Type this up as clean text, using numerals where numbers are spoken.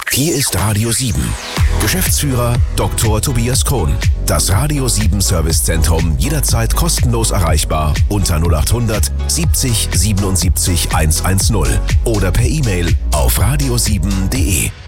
Hier ist Radio 7. Geschäftsführer Dr. Tobias Krohn. Das Radio 7 Servicezentrum jederzeit kostenlos erreichbar unter 0800 70 77 110 oder per E-Mail auf radio7.de.